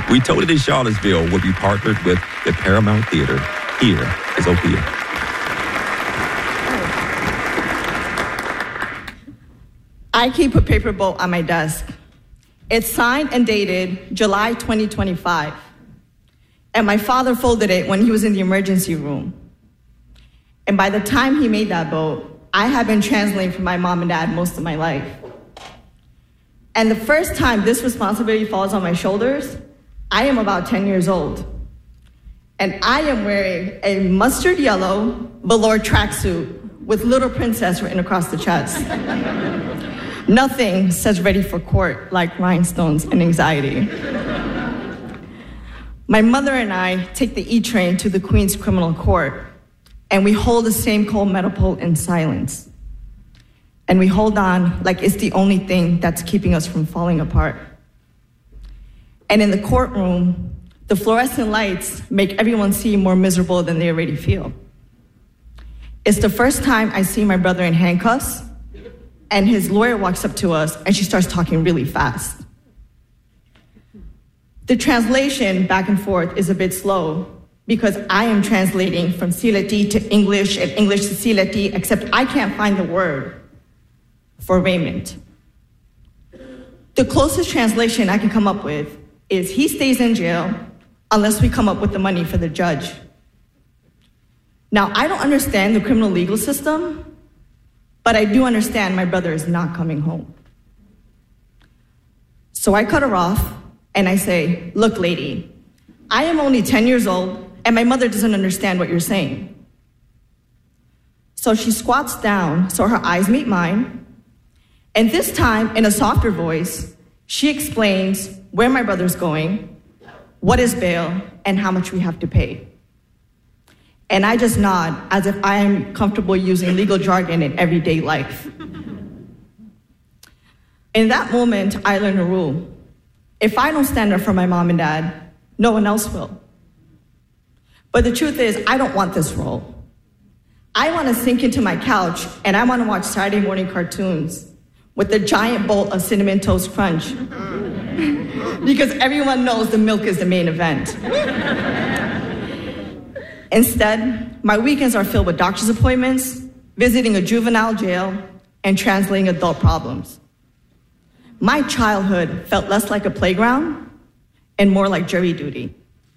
We told it in Charlottesville where we partnered with the Paramount Theater. Here is Ophia. I keep a paper boat on my desk. It's signed and dated July 2025. And my father folded it when he was in the emergency room. And by the time he made that boat, I had been translating for my mom and dad most of my life. And the first time this responsibility falls on my shoulders, I am about 10 years old. And I am wearing a mustard yellow velour tracksuit with Little Princess written across the chest. Nothing says ready for court like rhinestones and anxiety. My mother and I take the E train to the Queens Criminal Court, and we hold the same cold metal pole in silence. And we hold on like it's the only thing that's keeping us from falling apart. And in the courtroom, the fluorescent lights make everyone seem more miserable than they already feel. It's the first time I see my brother in handcuffs, and his lawyer walks up to us, and she starts talking really fast. The translation back and forth is a bit slow because I am translating from Sileti to English and English to Sileti, except I can't find the word for Raymond. The closest translation I can come up with is he stays in jail unless we come up with the money for the judge. Now, I don't understand the criminal legal system, but I do understand my brother is not coming home. So I cut her off and I say, look, lady, I am only 10 years old and my mother doesn't understand what you're saying. So she squats down so her eyes meet mine. And this time, in a softer voice, she explains where my brother's going, what is bail, and how much we have to pay. And I just nod as if I am comfortable using legal jargon in everyday life. In that moment, I learned a rule. If I don't stand up for my mom and dad, no one else will. But the truth is, I don't want this role. I want to sink into my couch and I want to watch Saturday morning cartoons with a giant bowl of Cinnamon Toast Crunch. Because everyone knows the milk is the main event. Instead, my weekends are filled with doctor's appointments, visiting a juvenile jail, and translating adult problems. My childhood felt less like a playground and more like jury duty.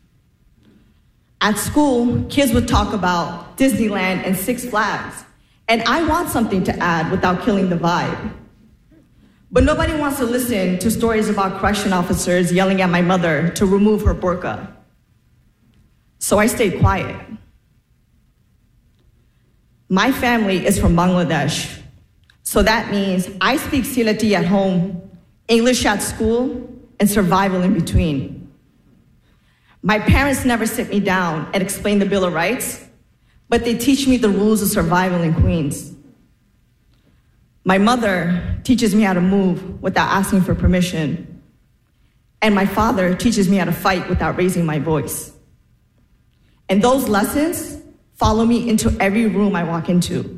At school, kids would talk about Disneyland and Six Flags, and I want something to add without killing the vibe. But nobody wants to listen to stories about correction officers yelling at my mother to remove her burqa. So I stayed quiet. My family is from Bangladesh, so that means I speak Sileti at home, English at school, and survival in between. My parents never sit me down and explain the Bill of Rights, but they teach me the rules of survival in Queens. My mother teaches me how to move without asking for permission, and my father teaches me how to fight without raising my voice. And those lessons follow me into every room I walk into.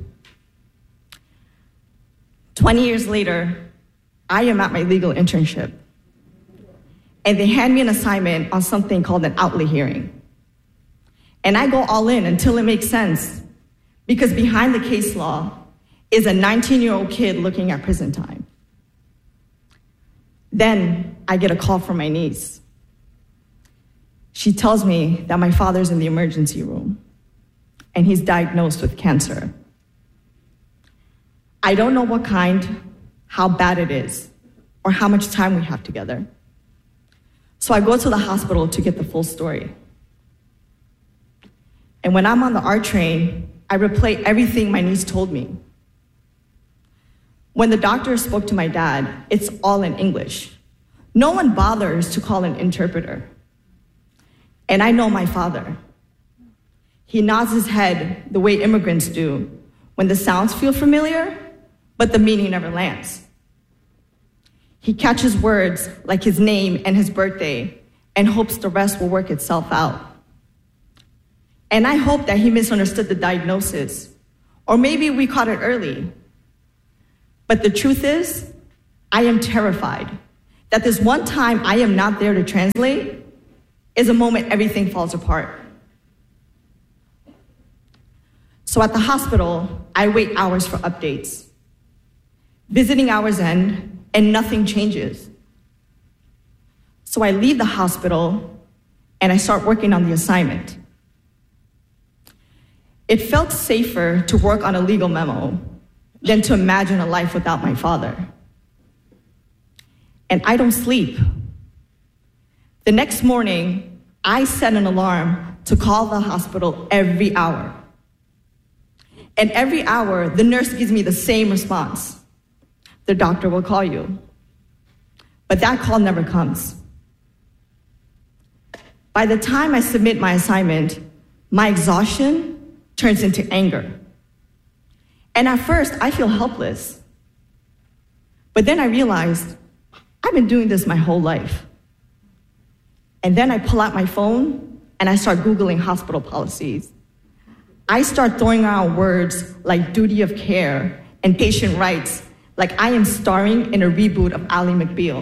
20 years later, I am at my legal internship, and they hand me an assignment on something called an outlet hearing. And I go all in until it makes sense, because behind the case law is a 19-year-old kid looking at prison time. Then I get a call from my niece. She tells me that my father's in the emergency room, and he's diagnosed with cancer. I don't know what kind, how bad it is, or how much time we have together. So I go to the hospital to get the full story. And when I'm on the R train, I replay everything my niece told me. When the doctor spoke to my dad, it's all in English. No one bothers to call an interpreter. And I know my father. He nods his head the way immigrants do when the sounds feel familiar, but the meaning never lands. He catches words like his name and his birthday and hopes the rest will work itself out. And I hope that he misunderstood the diagnosis, or maybe we caught it early. But the truth is, I am terrified that this one time I am not there to translate, is the moment everything falls apart. So at the hospital, I wait hours for updates. Visiting hours end, and nothing changes. So I leave the hospital, and I start working on the assignment. It felt safer to work on a legal memo than to imagine a life without my father. And I don't sleep. The next morning, I set an alarm to call the hospital every hour. And every hour, the nurse gives me the same response. The doctor will call you. But that call never comes. By the time I submit my assignment, my exhaustion turns into anger. And at first, I feel helpless. But then I realized, I've been doing this my whole life. And then I pull out my phone and I start Googling hospital policies. I start throwing around words like duty of care and patient rights, like I am starring in a reboot of Ally McBeal.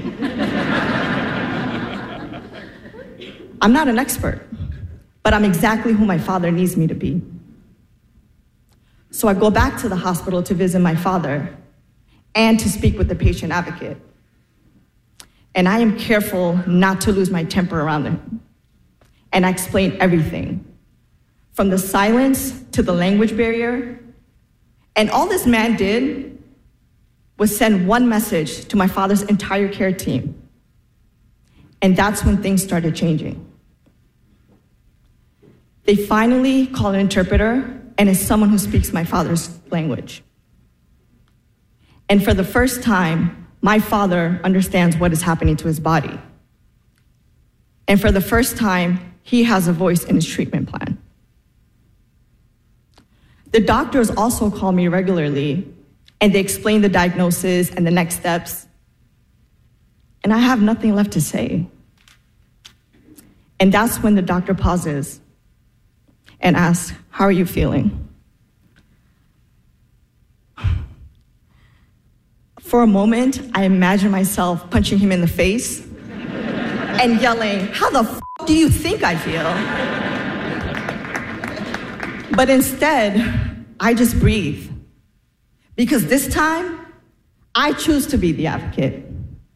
I'm not an expert, but I'm exactly who my father needs me to be. So I go back to the hospital to visit my father and to speak with the patient advocate. And I am careful not to lose my temper around him. And I explain everything, from the silence to the language barrier. And all this man did was send one message to my father's entire care team. And that's when things started changing. They finally called an interpreter, and it's someone who speaks my father's language. And for the first time, my father understands what is happening to his body. And for the first time, he has a voice in his treatment plan. The doctors also call me regularly, and they explain the diagnosis and the next steps. And I have nothing left to say. And that's when the doctor pauses and asks, "How are you feeling?" For a moment, I imagine myself punching him in the face and yelling, "How the f*** do you think I feel?" But instead, I just breathe. Because this time, I choose to be the advocate.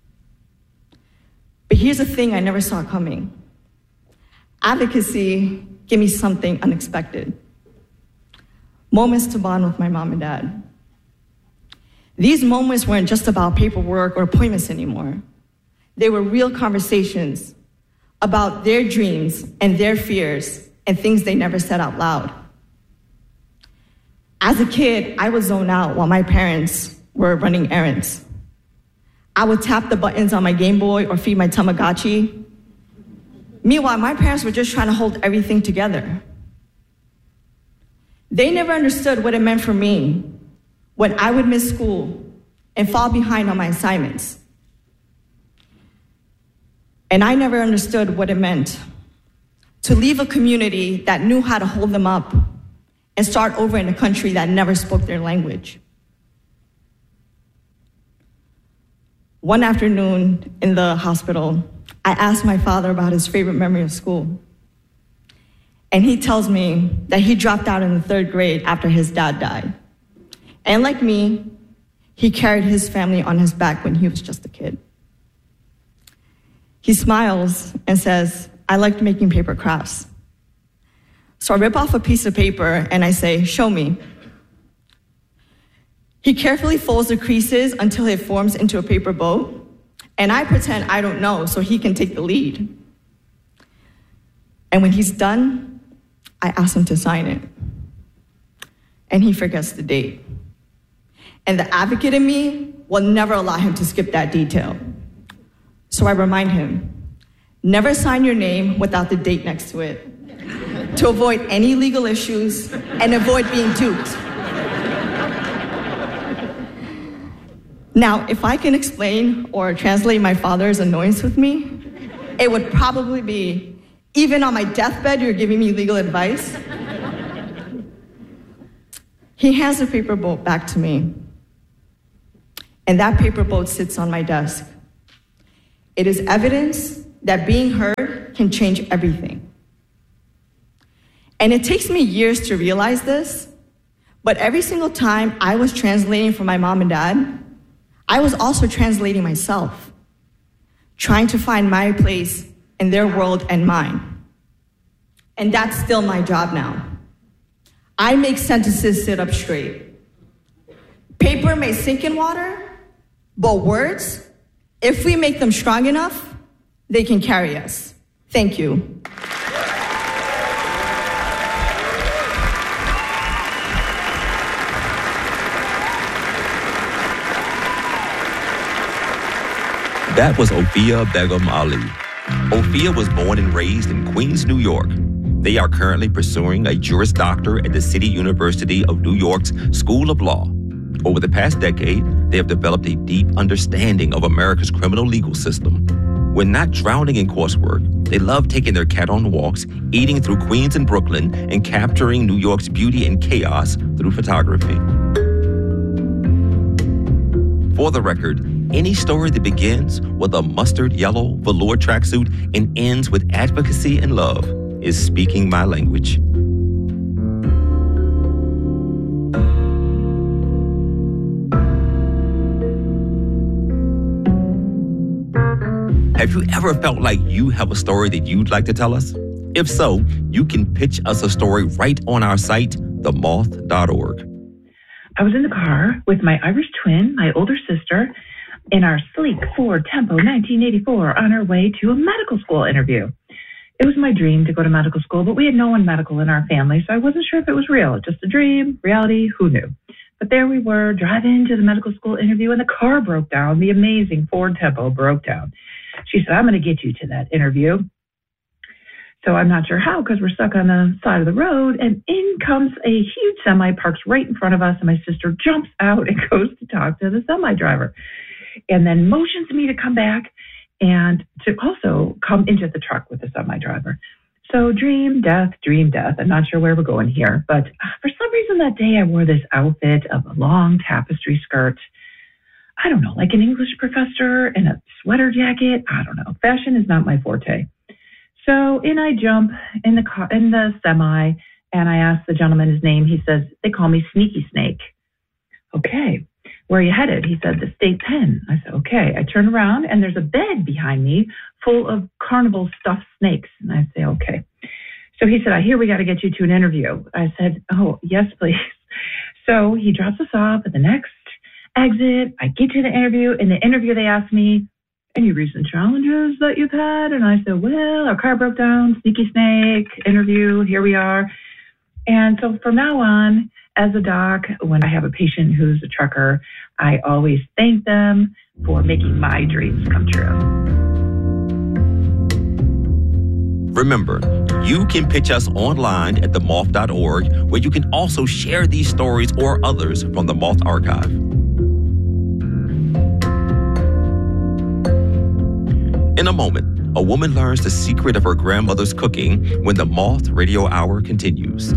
But here's the thing I never saw coming. Advocacy gave me something unexpected. Moments to bond with my mom and dad. These moments weren't just about paperwork or appointments anymore. They were real conversations about their dreams and their fears and things they never said out loud. As a kid, I would zone out while my parents were running errands. I would tap the buttons on my Game Boy or feed my Tamagotchi. Meanwhile, my parents were just trying to hold everything together. They never understood what it meant for me when I would miss school and fall behind on my assignments. And I never understood what it meant to leave a community that knew how to hold them up and start over in a country that never spoke their language. One afternoon in the hospital, I asked my father about his favorite memory of school. And he tells me that he dropped out in the 3rd grade after his dad died. And like me, he carried his family on his back when he was just a kid. He smiles and says, "I liked making paper crafts." So I rip off a piece of paper and I say, "Show me." He carefully folds the creases until it forms into a paper boat, and I pretend I don't know so he can take the lead. And when he's done, I ask him to sign it. And he forgets the date. And the advocate in me will never allow him to skip that detail. So I remind him, never sign your name without the date next to it, to avoid any legal issues and avoid being duped. Now, if I can explain or translate my father's annoyance with me, it would probably be, "Even on my deathbed, you're giving me legal advice?" He hands the paper boat back to me, and that paper boat sits on my desk. It is evidence that being heard can change everything. And it takes me years to realize this, but every single time I was translating for my mom and dad, I was also translating myself, trying to find my place in their world and mine. And that's still my job now. I make sentences sit up straight. Paper may sink in water, but words, if we make them strong enough, they can carry us. Thank you. That was Ophia Begum Ali. Ophia was born and raised in Queens, New York. They are currently pursuing a Juris Doctor at the City University of New York's School of Law. Over the past decade, they have developed a deep understanding of America's criminal legal system. When not drowning in coursework, they love taking their cat on walks, eating through Queens and Brooklyn, and capturing New York's beauty and chaos through photography. For the record, any story that begins with a mustard yellow velour tracksuit and ends with advocacy and love is speaking my language. Have you ever felt like you have a story that you'd like to tell us? If so, you can pitch us a story right on our site, themoth.org. I was in the car with my Irish twin, my older sister, in our sleek Ford Tempo 1984 on our way to a medical school interview. It was my dream to go to medical school, but we had no one medical in our family, so I wasn't sure if it was real. Just a dream, reality, who knew? But there we were, driving to the medical school interview, and the car broke down. The amazing Ford Tempo broke down. She said, I'm going to get you to that interview. So I'm not sure how, because we're stuck on the side of the road, and in comes a huge semi, parks right in front of us, and my sister jumps out and goes to talk to the semi driver, and then motions me to come back and to also come into the truck with the semi driver. So dream, death. I'm not sure where we're going here, but for some reason that day I wore this outfit of a long tapestry skirt. I don't know, like an English professor and a sweater jacket. I don't know. Fashion is not my forte. So in I jump in the car, in the semi, and I ask the gentleman his name. He says, they call me Sneaky Snake. Okay, where are you headed? He said, the State Pen. I said, okay. I turn around, and there's a bed behind me full of carnival stuffed snakes. And I say, okay. So he said, I hear we got to get you to an interview. I said, oh, yes, please. So he drops us off at the next exit. I get to the interview. In the interview, they asked me, any recent challenges that you've had? And I said, well, our car broke down, Sneaky Snake, interview, here we are. And so from now on, as a doc, when I have a patient who's a trucker, I always thank them for making my dreams come true. Remember, you can pitch us online at themoth.org, where you can also share these stories or others from the Moth Archive. In a moment, a woman learns the secret of her grandmother's cooking when the Moth Radio Hour continues.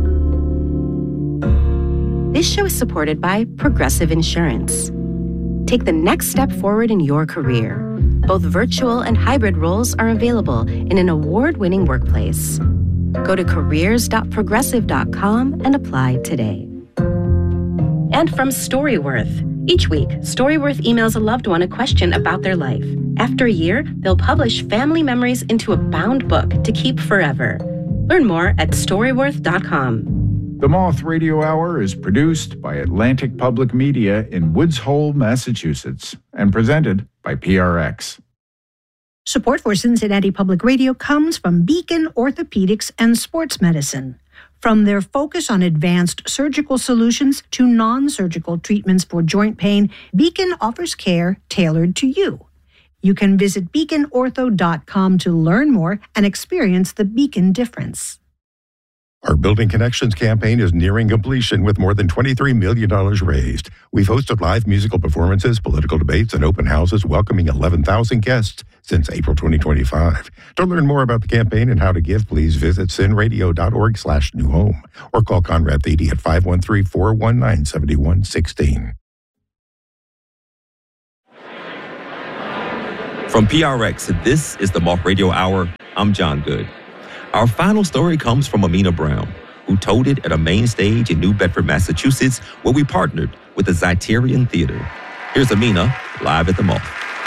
This show is supported by Progressive Insurance. Take the next step forward in your career. Both virtual and hybrid roles are available in an award-winning workplace. Go to careers.progressive.com and apply today. And from Storyworth. Each week, Storyworth emails a loved one a question about their life. After a year, they'll publish family memories into a bound book to keep forever. Learn more at Storyworth.com. The Moth Radio Hour is produced by Atlantic Public Media in Woods Hole, Massachusetts, and presented by PRX. Support for Cincinnati Public Radio comes from Beacon Orthopedics and Sports Medicine. From their focus on advanced surgical solutions to non-surgical treatments for joint pain, Beacon offers care tailored to you. You can visit beaconortho.com to learn more and experience the Beacon difference. Our Building Connections campaign is nearing completion with more than $23 million raised. We've hosted live musical performances, political debates, and open houses welcoming 11,000 guests since April 2025. To learn more about the campaign and how to give, please visit cinradio.org/newhome or call Conrad Thede at 513-419-7116. From PRX, this is the Moth Radio Hour. I'm John Good. Our final story comes from Amina Brown, who told it at a main stage in New Bedford, Massachusetts, where we partnered with the Zeiterion Theater. Here's Amina, live at the mall.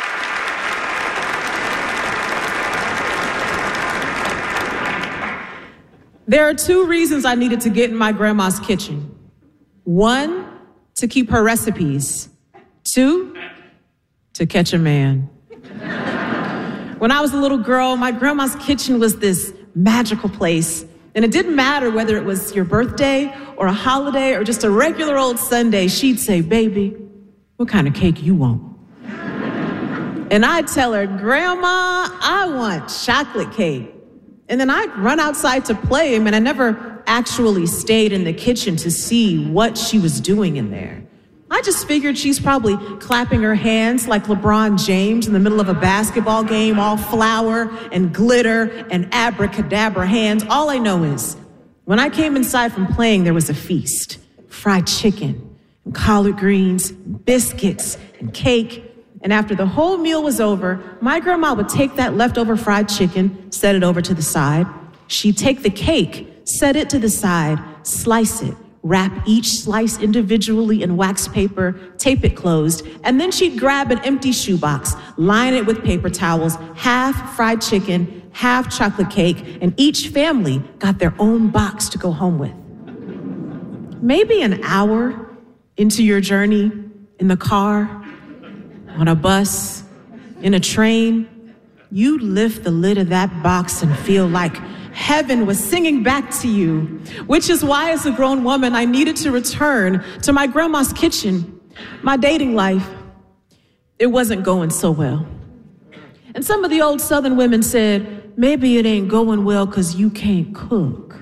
There are 2 reasons I needed to get in my grandma's kitchen. 1, to keep her recipes. 2, to catch a man. When I was a little girl, my grandma's kitchen was this magical place. And it didn't matter whether it was your birthday or a holiday or just a regular old Sunday. She'd say, "Baby, what kind of cake you want?" And I'd tell her, "Grandma, I want chocolate cake." And then I'd run outside to play, and I never actually stayed in the kitchen to see what she was doing in there. I just figured she's probably clapping her hands like LeBron James in the middle of a basketball game, all flour and glitter and abracadabra hands. All I know is, when I came inside from playing, there was a feast. Fried chicken and collard greens, biscuits and cake. And after the whole meal was over, my grandma would take that leftover fried chicken, set it over to the side. She'd take the cake, set it to the side, slice it, wrap each slice individually in wax paper, tape it closed, and then she'd grab an empty shoebox, line it with paper towels, half fried chicken, half chocolate cake, and each family got their own box to go home with. Maybe an hour into your journey, in the car, on a bus, in a train, you lift the lid of that box and feel like heaven was singing back to you, which is why as a grown woman, I needed to return to my grandma's kitchen. My dating life, it wasn't going so well. And some of the old Southern women said, "Maybe it ain't going well because you can't cook."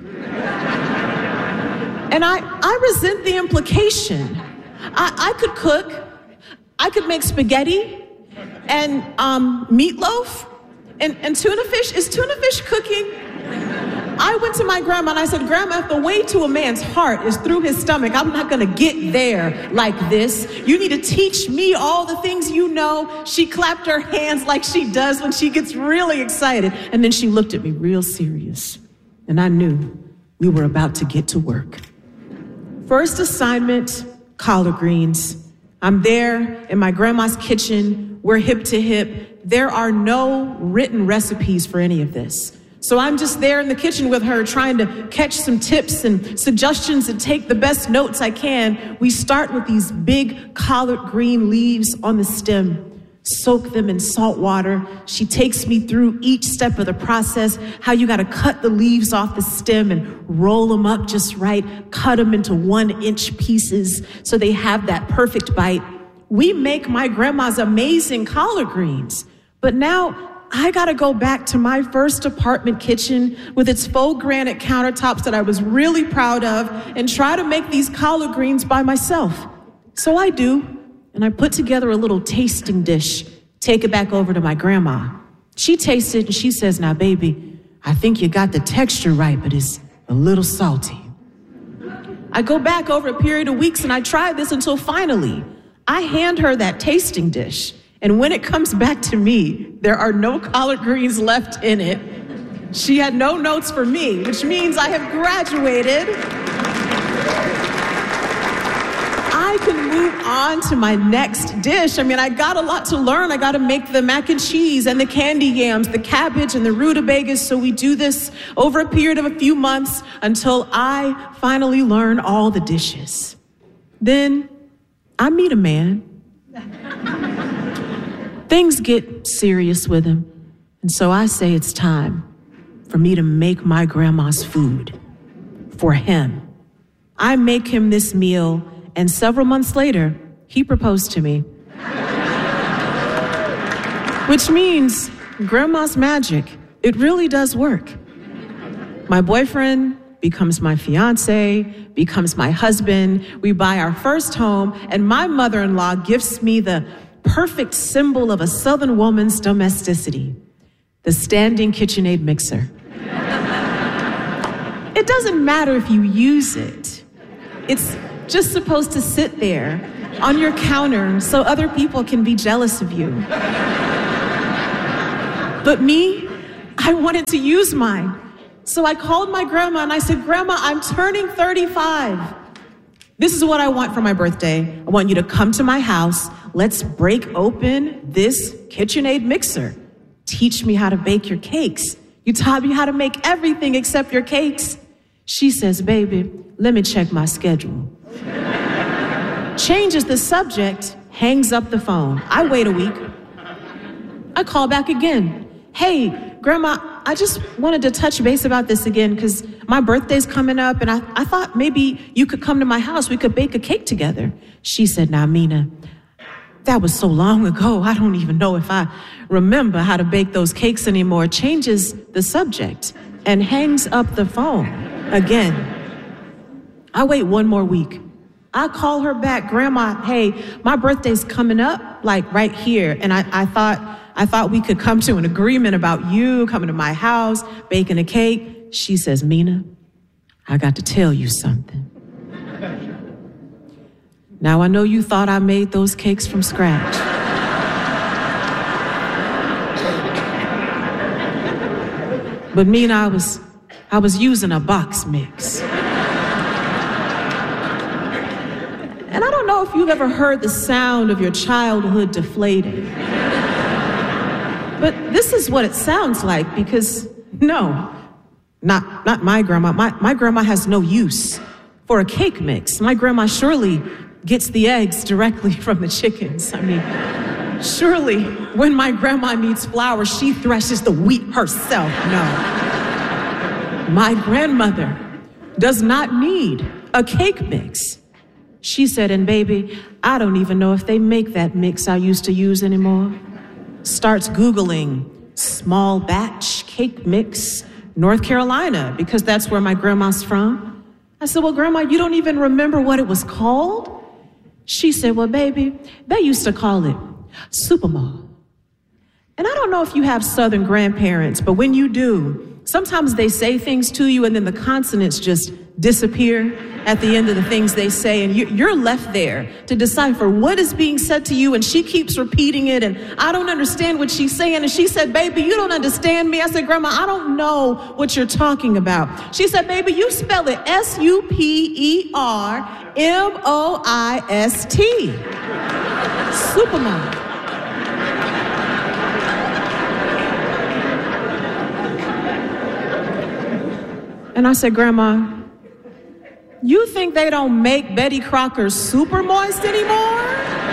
And I resent the implication. I could cook. I could make spaghetti and meatloaf and tuna fish. Is tuna fish cooking? I went to my grandma and I said, "Grandma, if the way to a man's heart is through his stomach, I'm not gonna get there like this. You need to teach me all the things you know." She clapped her hands like she does when she gets really excited. And then she looked at me real serious. And I knew we were about to get to work. First assignment, collard greens. I'm there in my grandma's kitchen. We're hip to hip. There are no written recipes for any of this. So I'm just there in the kitchen with her trying to catch some tips and suggestions and take the best notes I can. We start with these big collard green leaves on the stem, soak them in salt water. She takes me through each step of the process, how you got to cut the leaves off the stem and roll them up just right, cut them into 1-inch pieces so they have that perfect bite. We make my grandma's amazing collard greens, but now I gotta go back to my first apartment kitchen with its faux granite countertops that I was really proud of and try to make these collard greens by myself. So I do, and I put together a little tasting dish, take it back over to my grandma. She tastes it and she says, "Now, baby, I think you got the texture right, but it's a little salty." I go back over a period of weeks and I try this until finally I hand her that tasting dish. And when it comes back to me, there are no collard greens left in it. She had no notes for me, which means I have graduated. I can move on to my next dish. I mean, I got a lot to learn. I got to make the mac and cheese and the candy yams, the cabbage and the rutabagas. So we do this over a period of a few months until I finally learn all the dishes. Then I meet a man. Things get serious with him, and so I say it's time for me to make my grandma's food for him. I make him this meal, and several months later, he proposed to me. Which means grandma's magic, it really does work. My boyfriend becomes my fiance, becomes my husband, we buy our first home, and my mother-in-law gifts me the perfect symbol of a Southern woman's domesticity, the standing KitchenAid mixer. It doesn't matter if you use it. It's just supposed to sit there on your counter so other people can be jealous of you. But me, I wanted to use mine. So I called my grandma and I said, Grandma, I'm turning 35. This is what I want for my birthday. I want you to come to my house. Let's break open this KitchenAid mixer. Teach me how to bake your cakes. You taught me how to make everything except your cakes. She says, baby, let me check my schedule. Changes the subject, hangs up the phone. I wait a week. I call back again. Hey, Grandma, I just wanted to touch base about this again because my birthday's coming up and I thought maybe you could come to my house. We could bake a cake together. She said, now, Mina, that was so long ago. I don't even know if I remember how to bake those cakes anymore. Changes the subject and hangs up the phone again. I wait one more week. I call her back, Grandma, hey, my birthday's coming up, like right here. And I thought we could come to an agreement about you coming to my house, baking a cake. She says, Mina, I got to tell you something. Now, I know you thought I made those cakes from scratch. But Mina, I was using a box mix. And I don't know if you've ever heard the sound of your childhood deflating. But this is what it sounds like because, no, not my grandma. My grandma has no use for a cake mix. My grandma surely gets the eggs directly from the chickens. I mean, surely when my grandma needs flour, she threshes the wheat herself. No. My grandmother does not need a cake mix. She said, and baby, I don't even know if they make that mix I used to use anymore. Starts Googling small batch cake mix, North Carolina, because that's where my grandma's from. I said, well, Grandma, you don't even remember what it was called? She said, well, baby, they used to call it Supermall. And I don't know if you have Southern grandparents, but when you do, sometimes they say things to you and then the consonants just disappear at the end of the things they say, and you're left there to decipher what is being said to you, and she keeps repeating it, and I don't understand what she's saying, and she said, baby, you don't understand me. I said, Grandma, I don't know what you're talking about. She said, baby, you spell it Supermoist. Supermom. And I said, Grandma, you think they don't make Betty Crocker's Super Moist anymore?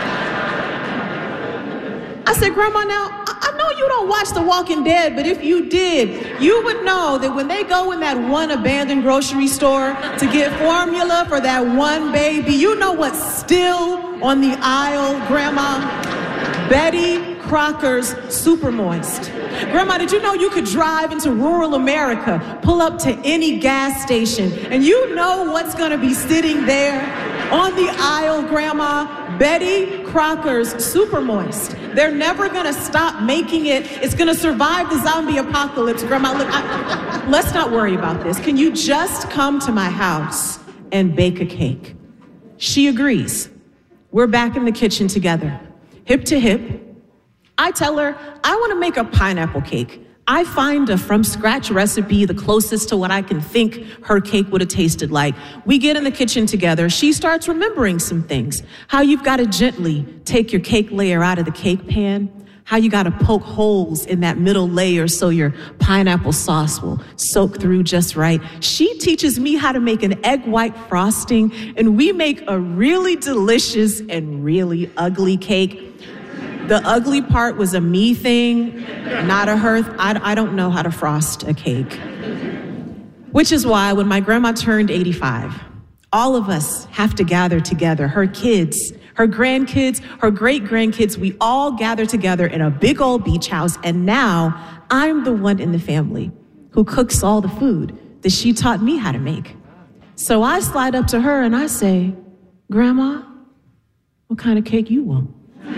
I said, Grandma, now, I know you don't watch The Walking Dead, but if you did, you would know that when they go in that one abandoned grocery store to get formula for that one baby, you know what's still on the aisle, Grandma? Betty Crocker's Super Moist. Grandma, did you know you could drive into rural America, pull up to any gas station, and you know what's going to be sitting there on the aisle, Grandma? Betty Crocker's Super Moist. They're never going to stop making it. It's going to survive the zombie apocalypse. Grandma, look, let's not worry about this. Can you just come to my house and bake a cake? She agrees. We're back in the kitchen together, hip to hip. I tell her, I want to make a pineapple cake. I find a from-scratch recipe, the closest to what I can think her cake would have tasted like. We get in the kitchen together. She starts remembering some things. How you've got to gently take your cake layer out of the cake pan. How you got to poke holes in that middle layer so your pineapple sauce will soak through just right. She teaches me how to make an egg white frosting, and we make a really delicious and really ugly cake. The ugly part was a me thing, not a her. I don't know how to frost a cake. Which is why when my grandma turned 85, all of us have to gather together. Her kids, her grandkids, her great-grandkids, we all gather together in a big old beach house. And now I'm the one in the family who cooks all the food that she taught me how to make. So I slide up to her and I say, Grandma, what kind of cake you want?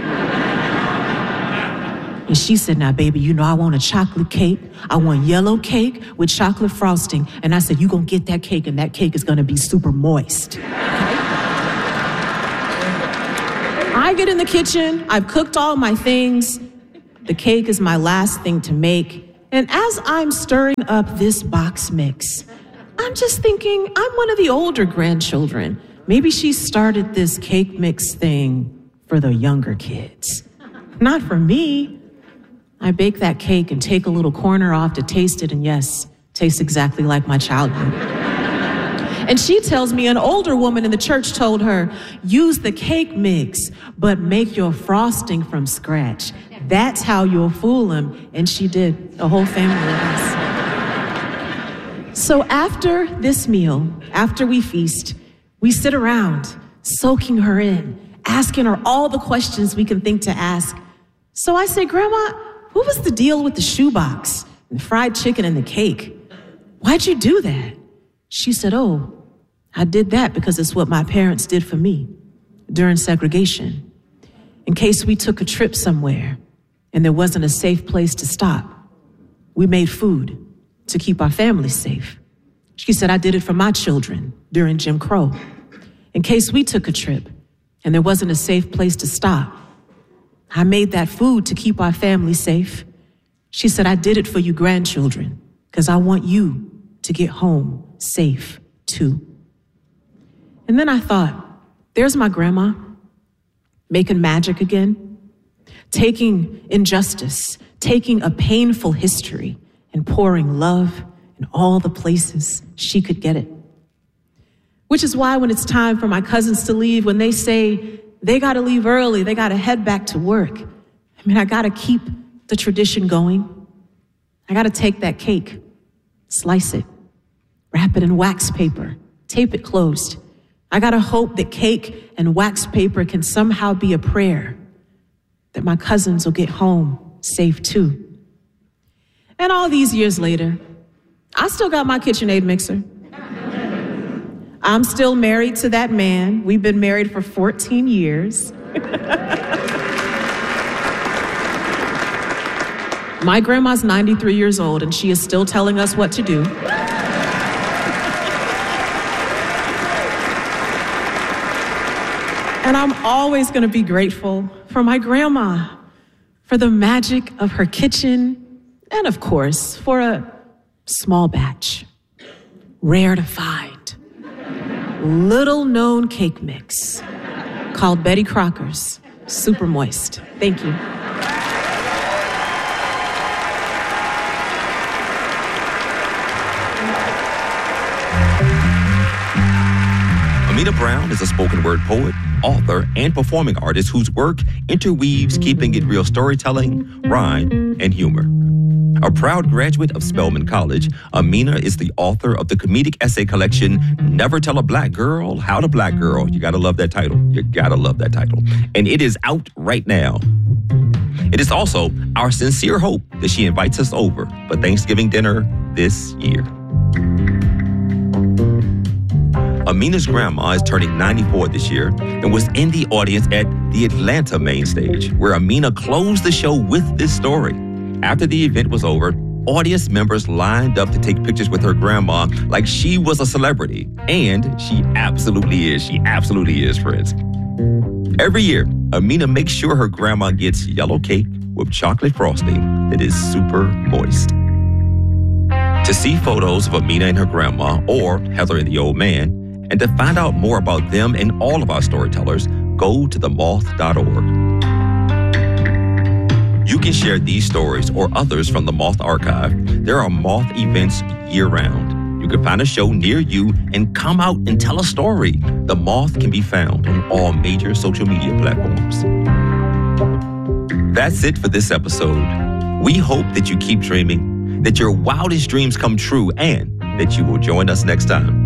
And she said, now, baby, you know I want a chocolate cake. I want yellow cake with chocolate frosting. And I said, you gonna get that cake, and that cake is gonna be super moist. I get in the kitchen. I've cooked all my things. The cake is my last thing to make. And as I'm stirring up this box mix, I'm just thinking, I'm one of the older grandchildren. Maybe she started this cake mix thing for the younger kids. Not for me. I bake that cake and take a little corner off to taste it, and yes, tastes exactly like my childhood. And she tells me an older woman in the church told her, use the cake mix, but make your frosting from scratch. That's how you'll fool them. And she did, the whole family of us. So after this meal, after we feast, we sit around, soaking her in, asking her all the questions we can think to ask. So I say, Grandma, what was the deal with the shoebox, and the fried chicken and the cake? Why'd you do that? She said, oh, I did that because it's what my parents did for me during segregation. In case we took a trip somewhere and there wasn't a safe place to stop, we made food to keep our family safe. She said, I did it for my children during Jim Crow. In case we took a trip and there wasn't a safe place to stop, I made that food to keep our family safe. She said, I did it for you grandchildren because I want you to get home safe too. And then I thought, there's my grandma making magic again, taking injustice, taking a painful history and pouring love in all the places she could get it. Which is why when it's time for my cousins to leave, when they say they got to leave early, they got to head back to work, I got to keep the tradition going. I got to take that cake, slice it, wrap it in wax paper, tape it closed. I got to hope that cake and wax paper can somehow be a prayer that my cousins will get home safe too. And all these years later, I still got my KitchenAid mixer. I'm still married to that man. We've been married for 14 years. My grandma's 93 years old, and she is still telling us what to do. And I'm always going to be grateful for my grandma, for the magic of her kitchen, and of course, for a small batch, rare to find, little known cake mix called Betty Crocker's Super Moist. Thank you. Amina Brown is a spoken word poet, author, and performing artist whose work interweaves keeping it real storytelling, rhyme, and humor. A proud graduate of Spelman College, Amina is the author of the comedic essay collection, Never Tell a Black Girl How to Black Girl. You gotta love that title. You gotta love that title. And it is out right now. It is also our sincere hope that she invites us over for Thanksgiving dinner this year. Amina's grandma is turning 94 this year and was in the audience at the Atlanta main stage, where Amina closed the show with this story. After the event was over, audience members lined up to take pictures with her grandma like she was a celebrity. And she absolutely is. She absolutely is, friends. Every year, Amina makes sure her grandma gets yellow cake with chocolate frosting that is super moist. To see photos of Amina and her grandma, or Heather and the Old Man, and to find out more about them and all of our storytellers, go to themoth.org. You can share these stories or others from the Moth Archive. There are Moth events year-round. You can find a show near you and come out and tell a story. The Moth can be found on all major social media platforms. That's it for this episode. We hope that you keep dreaming, that your wildest dreams come true, and that you will join us next time.